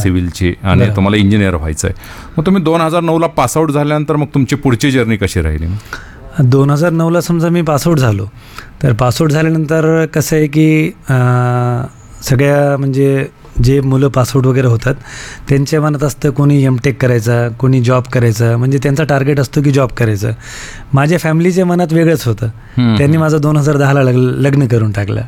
सिव्हिलची आणि तुम्हाला इंजिनियर व्हायचं आहे. मग तुम्ही 2009ला पासआउट झाल्यानंतर मग तुमची पुढची जर्नी कशी राहिली? 2009ला समजा मी पासआउट झालो, तर पासआउट झाल्यानंतर कसं आहे की सगळ्या म्हणजे जे मुलं पासआउट वगैरे होतात त्यांच्या मनात असतं कोणी एमटेक करायचा, कोणी जॉब करायचा, म्हणजे त्यांचा टार्गेट असतो की जॉब करायचं. माझ्या फॅमिलीच्या मनात वेगळंच होतं. त्यांनी माझं 2010ला लग्न करून टाकलं.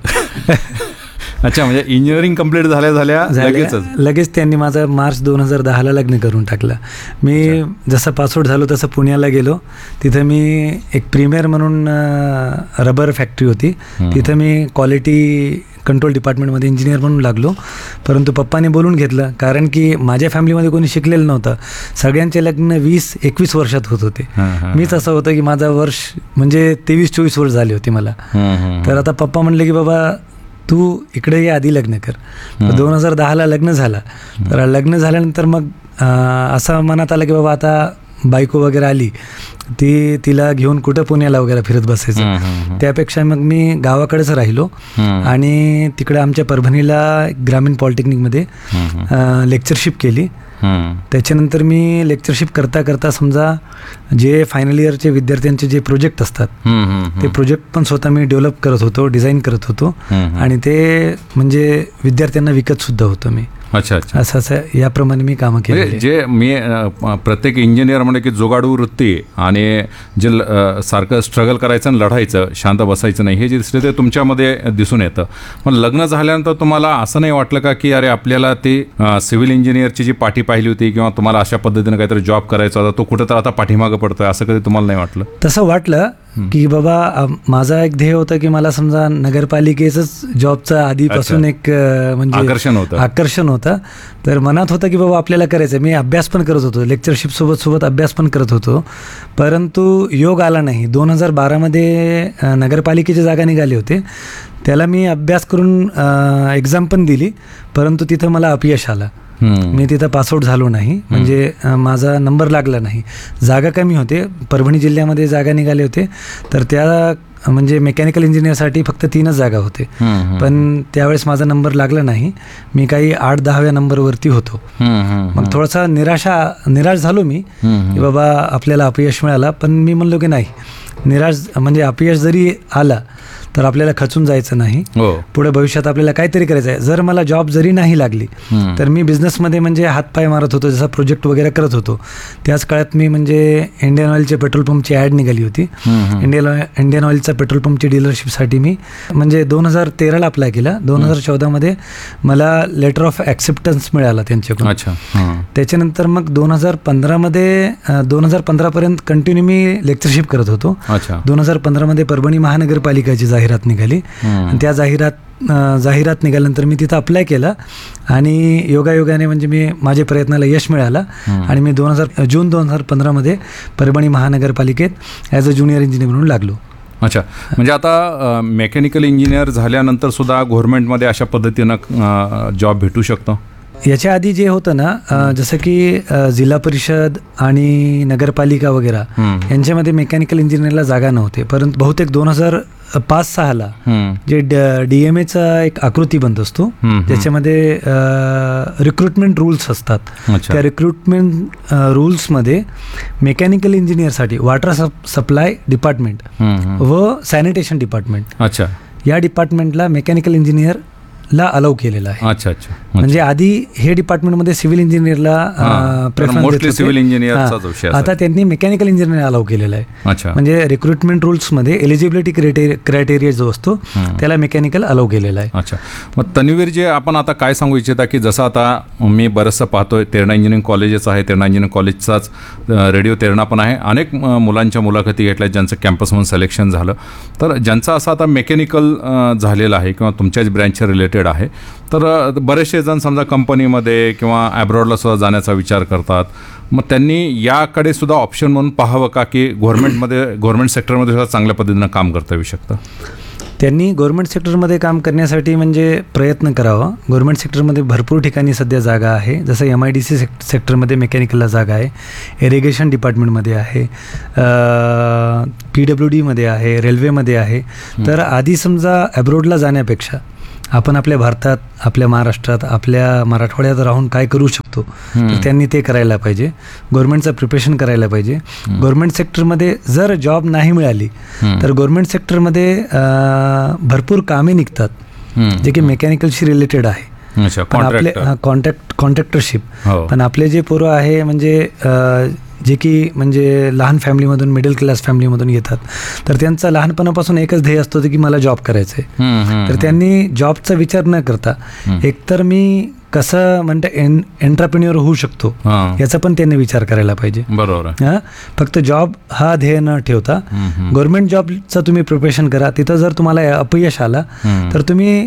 अच्छा, म्हणजे इंजिनिअरिंग कंप्लीट झाल्या लगेच त्यांनी माझं मार्च 2010ला लग्न करून टाकलं. मी जसं पासआउट झालो तसं पुण्याला गेलो. तिथं मी एक प्रीमियर म्हणून रबर फॅक्टरी होती, तिथं मी क्वालिटी कंट्रोल डिपार्टमेंटमध्ये इंजिनियर म्हणून लागलो. परंतु पप्पाने बोलून घेतलं, कारण की माझ्या फॅमिलीमध्ये कोणी शिकलेलं नव्हतं. सगळ्यांचे लग्न 20-21 वर्षात होत होते. मीच असं होतं की माझं वर्ष म्हणजे 23-24 वर्ष झाली होती मला. तर आता पप्पा म्हणले की बाबा तू इकडे ये, आधी लग्न कर. 2010ला लग्न झालं. तर लग्न झाल्यानंतर मग असं मनात आलं की बाबा आता बायको वगैरे आली, तिला घेऊन कुठं पुण्याला वगैरे फिरत बसायचं. त्यापेक्षा मग मी गावाकडेच राहिलो आणि तिकडे आमच्या परभणीला ग्रामीण पॉलिटेक्निकमध्ये लेक्चरशिप केली. त्याच्यानंतर मी लेक्चरशिप करता करता समजा जे फायनल इयरचे विद्यार्थ्यांचे जे प्रोजेक्ट असतात ते प्रोजेक्ट पण स्वतः मी डेव्हलप करत होतो, डिझाईन करत होतो आणि ते म्हणजे विद्यार्थ्यांना विकत सुद्धा होतो मी. अच्छा अच्छा, असं याप्रमाणे मी कामं केली. जे मी प्रत्येक इंजिनियर म्हणजे की जोगाडू वृत्ती आणि जे सारखं स्ट्रगल करायचं आणि लढायचं, शांत बसायचं नाही, हे जे दिसतं ते तुमच्यामध्ये दिसून येतं. पण लग्न झाल्यानंतर तुम्हाला असं नाही वाटलं का की अरे आपल्याला ती सिव्हिल इंजिनियरची जी पाठी पाहिली होती किंवा तुम्हाला अशा पद्धतीने काहीतरी जॉब करायचा होता, तो कुठं तर आता पाठीमागं पडतोय, असं कधी तुम्हाला नाही वाटलं? तसं वाटलं की बाबा माझा एक ध्येय होतं की मला समजा नगरपालिकेचंच जॉबचं आधीपासून एक म्हणजे आकर्षण होतं. तर मनात होतं की बाबा आपल्याला करायचं. मी अभ्यास पण करत होतो, लेक्चरशिप सोबत अभ्यास पण करत होतो. परंतु योग आला नाही. 2012मध्ये नगरपालिकेची जागा निघाली होते, त्याला मी अभ्यास करून एक्झाम पण दिली, परंतु तिथं मला अपयश आलं. मी तिथं पासआउट झालो नाही, म्हणजे माझा नंबर लागला नाही. जागा कमी होते, परभणी जिल्ह्यामध्ये जागा निघाले होते, तर त्या म्हणजे मेकॅनिकल इंजिनियरसाठी फक्त 3च जागा होते. पण त्यावेळेस माझा नंबर लागला नाही. मी काही 8-10व्या नंबरवरती होतो. मग थोडासा निराश झालो मी की बाबा आपल्याला अपयश मिळाला. पण मी म्हणलो की नाही, म्हणजे अपयश जरी आला तर आपल्याला खचून जायचं नाही. पुढे भविष्यात आपल्याला काहीतरी करायचं आहे. जर मला जॉब जरी नाही लागली तर मी बिझनेसमध्ये म्हणजे हातपाय मारत होतो, जसा प्रोजेक्ट वगैरे करत होतो. त्याच काळात मी म्हणजे इंडियन ऑइलचे पेट्रोल पंपची ॲड निघाली होती. इंडियन ऑइलचा पेट्रोल पंपची डीलरशिपसाठी मी म्हणजे 2013ला अप्लाय केला. 2014मध्ये मला लेटर ऑफ ॲक्सेप्टन्स मिळाला त्यांच्याकडून. त्याच्यानंतर मग 2015पर्यंत कंटिन्यू मी लेक्चरशिप करत होतो. 2015मध्ये परभणी महानगरपालिकेची जाहिरात निघाली. त्या जाहिरात निघाल्यानंतर मी तिथं अप्लाय केला आणि योगायोगाने म्हणजे मी माझ्या प्रयत्नाला यश मिळालं आणि मी जून 2015मध्ये परभणी महानगरपालिकेत ॲज अ ज्युनियर इंजिनियर म्हणून लागलो. अच्छा, म्हणजे आता मेकॅनिकल इंजिनियर झाल्यानंतर सुद्धा गव्हर्नमेंटमध्ये अशा पद्धतीनं जॉब भेटू शकतो? याच्या आधी जे होतं ना, जसं की जिल्हा परिषद आणि नगरपालिका वगैरे यांच्यामध्ये मेकॅनिकल इंजिनिअरला जागा नव्हते. परंतु बहुतेक 2005-06ला जे DMAचा एक आकृती बनत असतो, त्याच्यामध्ये रिक्रुटमेंट रूल्स असतात. त्या recruitment रूल्समध्ये mechanical इंजिनियरसाठी water supply department व सॅनिटेशन डिपार्टमेंट या डिपार्टमेंटला मेकॅनिकल इंजिनियर ला अलाउ केलेला आहे. अच्छा अच्छा, म्हणजे आधी हे डिपार्टमेंटमध्ये सिव्हिल इंजिनियरला प्रेफरन्स देत, आता त्यांनी मेकॅनिकल इंजिनियर अलाउ केलेला आहे. म्हणजे रिक्रुटमेंट रूल्समध्ये एलिजिबिलिटी क्रायटेरिया जो असतो त्याला मेकॅनिकल अलाउ केलेला आहे. अच्छा, मग तन्वीर जे आपण आता काय सांगू इच्छिता की जसं आता मी बरंचसं पाहतोय, तेरणा इंजिनिअरिंग कॉलेजेस आहे, तेरणा इंजिनिअरिंग कॉलेजचाच रेडिओ तेरणा पण आहे, अनेक मुलांच्या मुलाखती घेतल्या ज्यांचं कॅम्पसमधून सिलेक्शन झालं. तर ज्यांचं असं आता मेकॅनिकल झालेलं आहे किंवा तुमच्याच ब्रँचच्या रिलेटेड आहे, तर बरेचसे जण समजा कंपनीमध्ये किंवा ॲब्रॉडला सुद्धा जाण्याचा विचार करतात. मग त्यांनी याकडे सुद्धा ऑप्शन म्हणून पाहावं का की गव्हर्नमेंट सेक्टरमध्ये सुद्धा चांगल्या पद्धतीनं काम करता येऊ शकतं? त्यांनी गव्हर्नमेंट सेक्टरमध्ये काम करण्यासाठी म्हणजे प्रयत्न करावा. गव्हर्नमेंट सेक्टरमध्ये भरपूर ठिकाणी सध्या जागा आहे. जसं MIDC सेक्टरमध्ये मेकॅनिकलला जागा आहे, इरिगेशन डिपार्टमेंटमध्ये आहे, PWDमध्ये आहे, रेल्वेमध्ये आहे. तर आधी समजा ॲब्रॉडला जाण्यापेक्षा आपण आपल्या भारतात, आपल्या महाराष्ट्रात, आपल्या मराठवाड्यात राहून काय करू शकतो, तर त्यांनी ते करायला पाहिजे. गव्हर्नमेंटचं प्रिपरेशन करायला पाहिजे. गव्हर्नमेंट सेक्टरमध्ये जर जॉब नाही मिळाली तर गव्हर्नमेंट सेक्टरमध्ये भरपूर कामे निघतात जे की मेकॅनिकलशी रिलेटेड आहे. पण आपले कॉन्ट्रॅक्टरशिप, पण आपले जे पोरं आहे म्हणजे जे की म्हणजे लहान फॅमिलीमधून, मिडल क्लास फॅमिलीमधून येतात, तर त्यांचा लहानपणापासून एकच ध्येय असतो की मला जॉब करायचं आहे. तर त्यांनी जॉबचा विचार न करता एकतर मी कसं म्हणते एंटरप्रेन्युअर होऊ शकतो याचा पण त्यांनी विचार करायला पाहिजे. बरोबर. फक्त जॉब हा ध्येय न ठेवता गव्हर्नमेंट जॉबचं तुम्ही प्रिपरेशन करा. तिथं जर तुम्हाला अपयश आला तर तुम्ही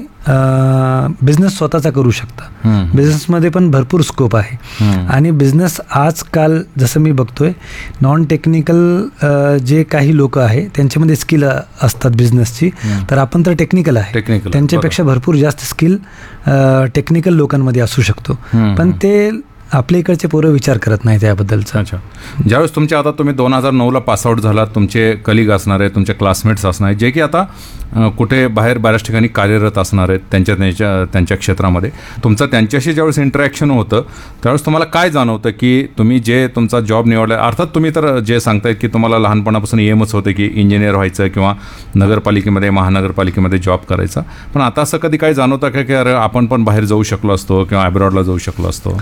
बिझनेस स्वतःचा करू शकता. बिझनेसमध्ये पण भरपूर स्कोप आहे. आणि बिझनेस आजकाल जसं मी बघतोय, नॉन टेक्निकल जे काही लोक आहे त्यांच्यामध्ये स्किल असतात बिझनेसची, तर आपण तर टेक्निकल आहे, त्यांच्यापेक्षा भरपूर जास्त स्किल टेक्निकल लोकांमध्ये असू शकतो. पण ते आपल्या इकडचे पोरं विचार करत नाही त्याबद्दलचा. अच्छा. ज्यावेळेस तुमच्या आता तुम्ही 2009ला पासआउट झालात, तुमचे कलिग असणार आहेत, तुमचे क्लासमेट्स असणार आहेत जे की आता कुठे बाहेर बऱ्याच ठिकाणी कार्यरत असणार आहेत त्यांच्या क्षेत्रामध्ये, तुमचं त्यांच्याशी ज्यावेळेस इंटरॅक्शन होतं त्यावेळेस तुम्हाला काय जाणवतं की तुम्ही जे तुमचा जॉब निवडला, अर्थात तुम्ही तर जे सांगतायत की तुम्हाला लहानपणापासून एमच होतं की इंजिनियर व्हायचं किंवा नगरपालिकेमध्ये, महानगरपालिकेमध्ये जॉब करायचा, पण आता असं कधी काय जाणवतं का की अरे आपण पण बाहेर जाऊ शकलो असतो किंवा अब्रॉडला जाऊ शकलो असतो?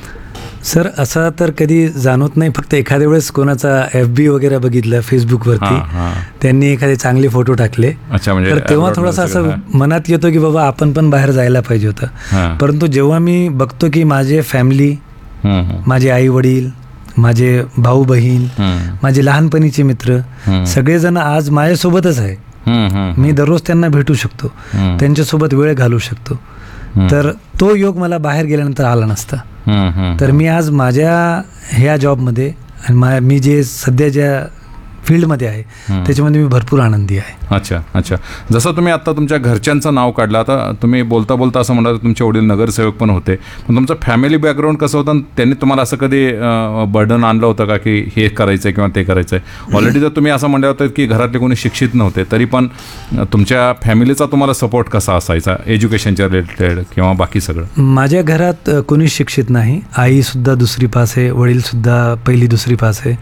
सर असं तर कधी जाणवत नाही. फक्त एखाद्या वेळेस कोणाचा FB वगैरे बघितलं फेसबुकवरती, त्यांनी एखादे चांगले फोटो टाकले, तर तेव्हा थोडासा असं मनात येतो की बाबा आपण पण बाहेर जायला पाहिजे होतं. परंतु जेव्हा मी बघतो की माझे फॅमिली, माझे आई वडील, माझे भाऊ बहीण, माझे लहानपणीचे मित्र सगळेजण आज माझ्यासोबतच आहे, मी दररोज त्यांना भेटू शकतो, त्यांच्यासोबत वेळ घालवू शकतो, तर तो योग मला बाहेर गेल्यानंतर आला नसता. तर मी आज माझ्या ह्या जॉबमध्ये आणि मी जे सध्या ज्या फील्डमध्ये आहे त्याच्यामध्ये मी भरपूर आनंदी आहे. अच्छा अच्छा. जसं तुम्ही आता तुमच्या घरच्यांचं नाव काढलं, आता तुम्ही बोलता बोलता असं म्हणाल तुमचे वडील नगरसेवक पण होते, पण तुमचं फॅमिली बॅकग्राऊंड कसं होतं? त्यांनी तुम्हाला असं कधी बर्डन आणलं होतं का की हे करायचं आहे किंवा ते करायचं आहे? ऑलरेडी जर तुम्ही असं म्हणलं होतं की घरातले कोणी शिक्षित नव्हते, तरी पण तुमच्या फॅमिलीचा तुम्हाला सपोर्ट कसा असायचा, एज्युकेशनच्या रिलेटेड किंवा बाकी सगळं? माझ्या घरात कोणी शिक्षित नाही. आईसुद्धा 2री पास आहे, वडीलसुद्धा 1ली-2री पास आहे,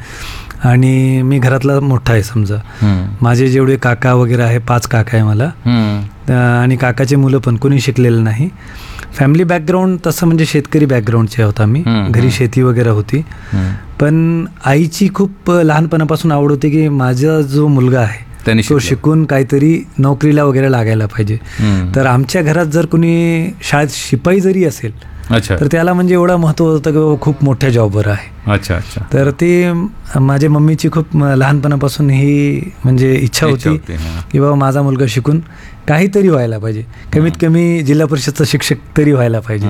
आणि मी घरातला मोठा आहे समजा. माझे जेवढे काका वगैरे आहे, 5 काका आहे मला, आणि काकाचे मुलं पण कोणी शिकलेलं नाही. फॅमिली बॅकग्राऊंड तसं म्हणजे शेतकरी बॅकग्राऊंडचे होता मी, घरी शेती वगैरे होती. पण आईची खूप लहानपणापासून आवड होती की माझा जो मुलगा आहे तो शिकून काहीतरी नोकरीला वगैरे लागायला पाहिजे. तर आमच्या घरात जर कोणी शाळेत शिपाई जरी असेल तर त्याला म्हणजे एवढं महत्त्व होतं की खूप मोठ्या जॉबवर आहे. अच्छा अच्छा. तर ती माझ्या मम्मीची खूप लहानपणापासून ही म्हणजे इच्छा होती की बाबा माझा मुलगा शिकून काहीतरी व्हायला पाहिजे, कमीत कमी जिल्हा परिषदचा शिक्षक तरी व्हायला पाहिजे.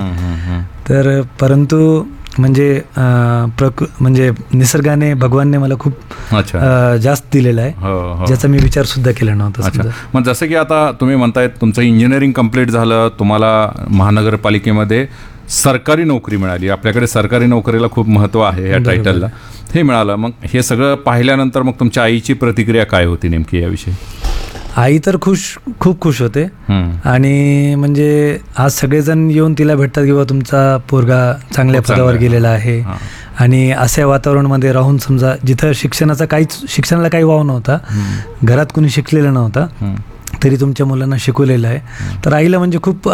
तर परंतु म्हणजे म्हणजे निसर्गाने, भगवानने मला खूप जास्त दिलेलं आहे, ज्याचा मी विचार सुद्धा केला नव्हता. मग जसं की आता तुम्ही म्हणतायत तुमचं इंजिनिअरिंग कम्प्लीट झालं, तुम्हाला महानगरपालिकेमध्ये सरकारी नोकरी मिळाली, आपल्याकडे सरकारी नोकरीला खूप महत्त्व आहे या टायटलला, हे मिळालं. मग हे सगळं पाहिल्यानंतर मग तुमच्या आईची प्रतिक्रिया काय होती नेमकी याविषयी? आई तर खूप खुश होते, आणि म्हणजे आज सगळेजण येऊन तिला भेटतात की बाबा तुमचा पोरगा चांगल्या पदावर गेलेला आहे, आणि अशा वातावरणामध्ये राहून समजा जिथं शिक्षणाला काही वाव नव्हता, घरात कोणी शिकलेलं नव्हता, तरी तुमच्या मुलांना शिकवलेलं आहे, तर आईला म्हणजे खूप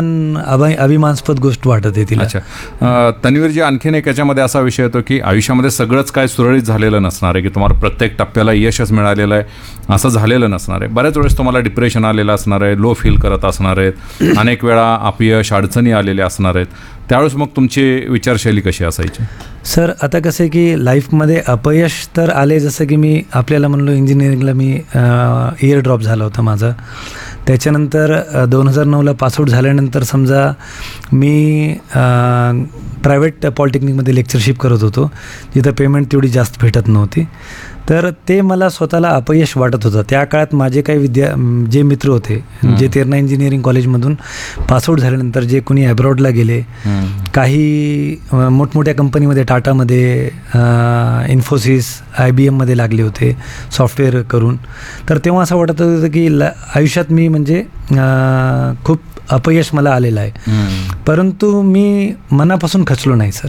अभिमानास्पद गोष्ट वाटत आहे तिला. अच्छा. तन्वीरजी, आणखीन एक याच्यामध्ये असा विषय येतो की आयुष्यामध्ये सगळंच काय सुरळीत झालेलं नसणार आहे, की तुम्हाला प्रत्येक टप्प्याला यशच मिळालेलं आहे असं झालेलं नसणार आहे. बऱ्याच वेळेस तुम्हाला डिप्रेशन आलेलं असणार आहे, लो फील करत असणार आहेत, अनेक वेळा अपयश, अडचणी आलेल्या असणार आहेत. त्यावेळेस मग तुमची विचारशैली कशी असायची? सर आता कसं आहे की लाईफमध्ये अपयश तर आले, जसं की मी आपल्याला म्हणलो इंजिनिअरिंगला मी इयर ड्रॉप झाला होता माझा. त्याच्यानंतर 2009ला पासआउट झाल्यानंतर समजा मी प्रायव्हेट पॉलिटेक्निकमध्ये लेक्चरशिप करत होतो, जिथं पेमेंट तेवढी जास्त भेटत नव्हती. तर ते मला स्वतःला अपयश वाटत होतं. त्या काळात माझे काही जे मित्र होते, जे तेरणा इंजिनिअरिंग कॉलेजमधून पासआउट झाल्यानंतर जे कोणी अब्रॉडला गेले, काही मोठमोठ्या कंपनीमध्ये, टाटामध्ये, इन्फोसिस, IBMमध्ये लागले होते सॉफ्टवेअर करून. तर तेव्हा असं वाटत होतं की आयुष्यात मी म्हणजे खूप अपयश मला आलेलं आहे, परंतु मी मनापासून खचलो नाही सर.